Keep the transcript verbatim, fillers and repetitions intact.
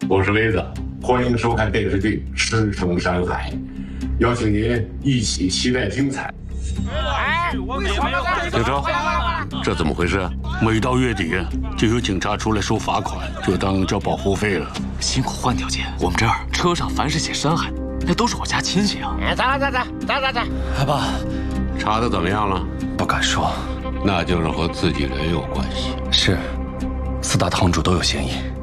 我是雷子，欢迎收看电视剧《师承山海》，邀请您一起期待精彩。 警车，这怎么回事？每到月底就有警察出来收罚款，就当交保护费了。 辛苦换条街，我们这儿车上凡是写山海，那都是我家亲戚啊。 走走走走走走。 哎爸， 查的怎么样了？ 不敢说， 那就是和自己人有关系。 是，四大堂主都有嫌疑。